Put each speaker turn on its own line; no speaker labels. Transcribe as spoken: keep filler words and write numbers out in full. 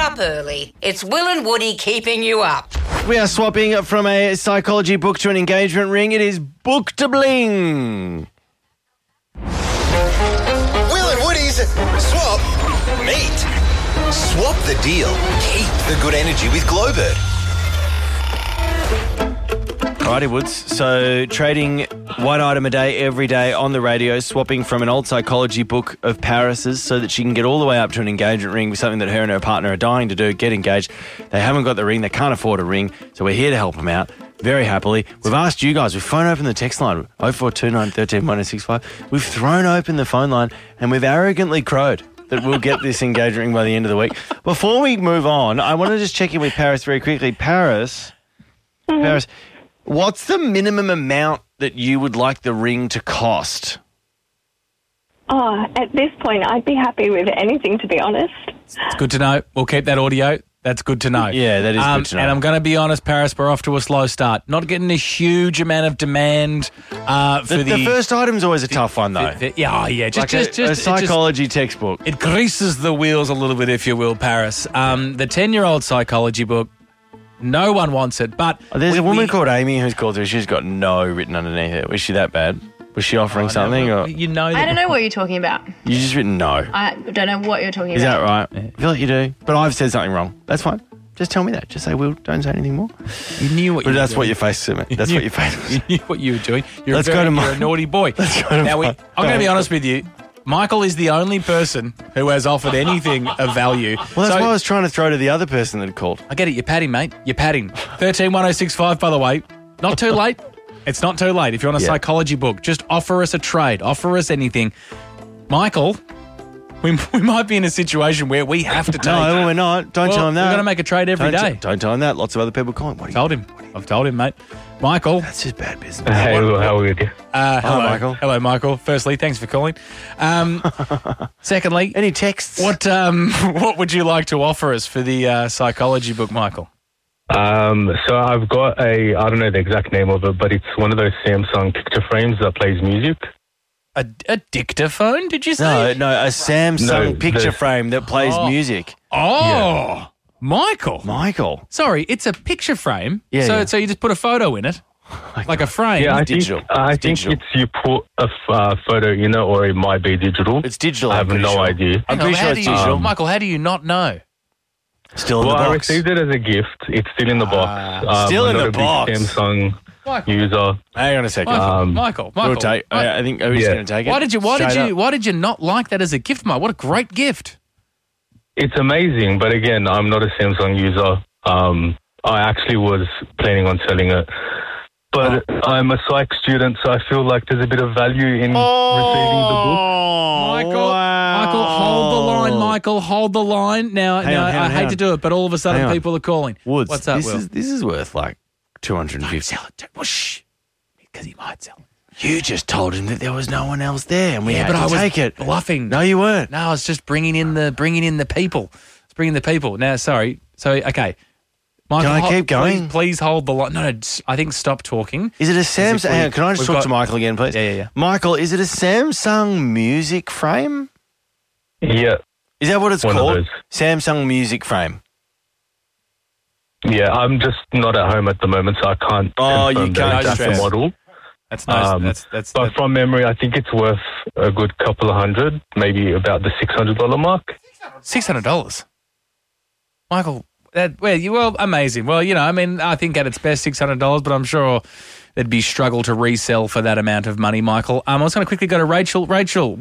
up early. It's Will and Woody keeping you up.
We are swapping from a psychology book to an engagement ring. It is Book to Bling.
Will and Woody's Swap Meet. Swap the deal. Keep the good energy with Glowbird.
Alrighty, Woods. So trading one item a day every day on the radio, swapping from an old psychology book of Paris's so that she can get all the way up to an engagement ring with something that her and her partner are dying to do, get engaged. They haven't got the ring. They can't afford a ring. So we're here to help them out very happily. We've asked you guys. We've thrown open the text line, oh four two nine, one three, one oh six five. We've thrown open the phone line and we've arrogantly crowed that we'll get this engagement ring by the end of the week. Before we move on, I want to just check in with Paris very quickly. Paris, mm-hmm. Paris, what's the minimum amount that you would like the ring to cost?
Oh, at this point, I'd be happy with anything, to be honest.
It's good to know. We'll keep that audio. That's good to know.
Yeah, that is
um,
good to know.
And I'm going to be honest, Paris, we're off to a slow start. Not getting a huge amount of demand uh, for
the,
the...
The first item's always a tough one, though.
The, the, yeah, oh, yeah. Just,
like
just,
a,
just,
a psychology
it just,
textbook.
It greases the wheels a little bit, if you will, Paris. Um, the ten-year-old psychology book, no one wants it, but...
Oh, there's
we,
a woman
we,
called Amy who's called through. She's got no written underneath it. Was she that bad? Was she offering
oh,
something?
No,
or
you know that.
I don't know what you're talking about.
You just written no.
I don't know what you're talking
Is
about.
that right? Yeah. I feel like you do. But I've said something wrong. That's fine. Just tell me that. Just say, Will, don't say anything more.
You knew what
but
you were
that's
doing.
what your face said, mate. That's
you,
what your face was.
You knew what you were doing. You're,
Let's
a, very,
go to
you're
my,
a naughty boy.
Let's go to
now, we,
my,
I'm going to be honest with you. Michael is the only person who has offered anything of value.
Well, that's
so,
why I was trying to throw to the other person that had called.
I get it. You're padding, mate. You're padding. thirteen one oh six five, by the way. Not too late. It's not too late. If you're on a yeah. psychology book, just offer us a trade. Offer us anything. Michael, we, we might be in a situation where we have to take...
No, we're not. Don't
well,
tell him that.
We're going to make a trade every
don't
day.
T- don't tell him that. Lots of other people calling. What
I've told him. I've told him, mate. Michael.
That's just bad business.
Hey, what, how are we?
Uh, hello,
Hi, Michael.
Hello, Michael. Firstly, thanks for calling. Um, secondly...
Any texts?
What um, What would you like to offer us for the uh, psychology book, Michael?
Um, so I've got a, I don't know the exact name of it, but it's one of those Samsung picture frames that plays music.
A, a dictaphone, did you say?
No, no, a Samsung
No,
picture
the-
frame that plays
Oh.
music.
Oh,
Yeah.
Michael.
Michael.
Sorry, it's a picture frame.
Yeah,
So,
yeah.
so you just put a photo in it, like a frame.
Yeah, I think,
digital.
I
It's
think
digital.
it's you put a f- uh, photo in it, or it might be digital.
It's digital.
I
I'm
have
pretty
no
sure.
idea.
I'm
Hang
pretty
on,
sure
how
it's
do you,
digital.
Michael, how do you not know?
Still in
Well,
the
I
box.
received it as a gift. It's still in the box. Um,
Still
I'm
in
not
the
a big
box.
Samsung
Michael.
user.
Hang on a second.
Michael,
Um,
Michael, Michael.
We'll take,
why,
I, I think, are we just
Yeah.
going to take it?
why did you? Why did
Straight
you?
up?
Why did you not like that as a gift, Mike? What a great gift!
It's amazing, but again, I'm not a Samsung user. Um, I actually was planning on selling it. But
Oh.
I'm a psych student, so I feel like there's a bit of value in receiving the book.
Oh,
Michael,
wow.
Michael, hold the line, Michael, hold the line. Now,
Hang
now
on, hang on,
I
hang
hate
on.
to do it, but all of a sudden
Hang on.
people are calling.
Woods,
What's up,
this
Will?
is this is worth like two hundred fifty.
Sell it. To, well, shh, because he might sell it.
You just told him that there was no one else there, and we
Yeah,
had
but
to
I was
take it.
bluffing.
No, you weren't.
No, I was just bringing in the bringing in the people. It's bringing the people. Now, sorry. So, okay. Michael,
Can I
ho-
keep going?
Please, please hold the line. No, no, s- I think stop talking.
Is it a
if
Samsung?
we-
Hang on, can I just
we've
talk
got-
to Michael again, please?
Yeah, yeah, yeah.
Michael, is it a Samsung music frame?
Yeah,
Is that what it's
One of
called?
those.
Samsung music frame.
yeah. I'm just not at home at the moment, so I can't.
Oh,
confirm
you
the
can't
exact
stress.
model.
That's nice.
Um,
that's that's.
But
that's
from memory, I think it's worth a good couple of hundred, maybe about the six hundred dollar mark.
Six hundred dollars. Michael, that well, you well, amazing. Well, you know, I mean, I think at its best, six hundred dollars, but I'm sure there'd be struggle to resell for that amount of money, Michael. Um, I was going to quickly go to Rachel. Rachel.